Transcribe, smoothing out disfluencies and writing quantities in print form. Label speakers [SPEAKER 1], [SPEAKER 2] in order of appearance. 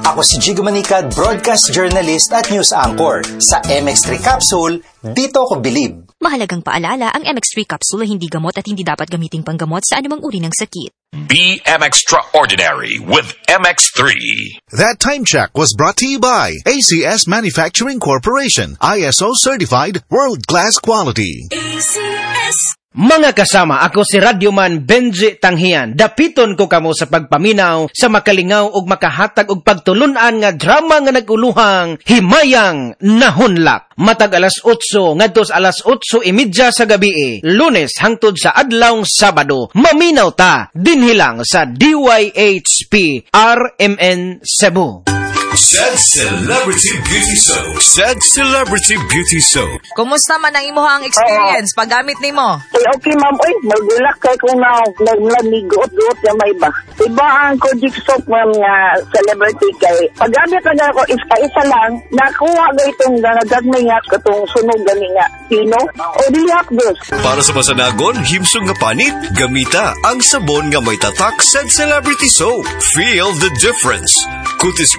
[SPEAKER 1] Ako si Jigo Manicad, broadcast journalist at news anchor. Sa MX3 Capsule, dito ako bilib.
[SPEAKER 2] Mahalagang paalala, ang MX3 Capsule ay hindi gamot at hindi dapat gamiting panggamot sa anumang uri ng sakit.
[SPEAKER 3] BM Extraordinary with MX3.
[SPEAKER 4] That time check was brought to you by ACS Manufacturing Corporation, ISO certified, world-class quality.
[SPEAKER 2] ACS.
[SPEAKER 5] Mga kasama, ako si Radyoman Benji Tanghian. Dapiton ko kamo sa pagpaminaw, sa makalingaw ug makahatag og pagtulunan nga drama nga naguluhang Himayang Nahunlak. Matag alas 8 ngadto sa alas 8:30 sa gabi, Lunes hangtod sa adlawng Sabado. Maminaw ta dinhilang sa DYHP RMN Cebu.
[SPEAKER 3] Said Celebrity Beauty Soap. Said Celebrity Beauty Soap.
[SPEAKER 6] Kumusta man ang imuhang experience paggamit nimo?
[SPEAKER 7] Okay, ma'am. Uy, magulak kay kung naglamiguot-guot na may iba. Iba ang Kojic soap, ma'am, nga celebrity kay. Paggamit na ako, isa lang, nakuha ga itong nagagmay nga katong sunog gani nga pino o diyak dos.
[SPEAKER 3] Para sa masanagon, himsong nga panit, gamita ang sabon nga may tatak Said Celebrity Soap. Feel the difference. Kutis